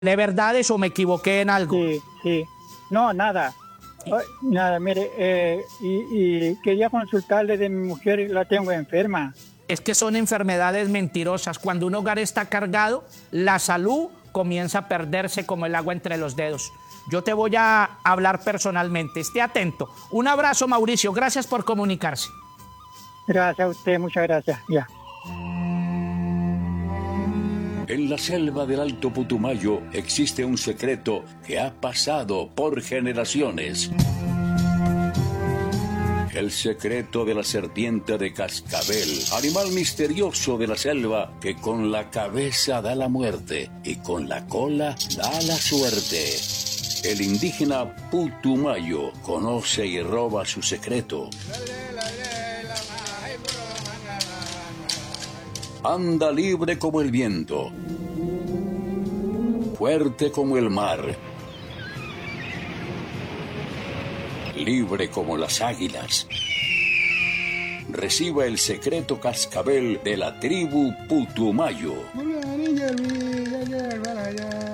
¿De verdades o me equivoqué en algo? Sí, sí. No, nada. Nada, mire, y quería consultarle de mi mujer, la tengo enferma. Es que son enfermedades mentirosas. Cuando un hogar está cargado, la salud comienza a perderse como el agua entre los dedos. Yo te voy a hablar personalmente. Esté atento. Un abrazo, Mauricio. Gracias por comunicarse. Gracias a usted, muchas gracias. Ya. En la selva del Alto Putumayo existe un secreto que ha pasado por generaciones. El secreto de la serpiente de cascabel, animal misterioso de la selva que con la cabeza da la muerte y con la cola da la suerte. El indígena Putumayo conoce y roba su secreto. Anda libre como el viento, fuerte como el mar, libre como las águilas. Reciba el secreto cascabel de la tribu Putumayo.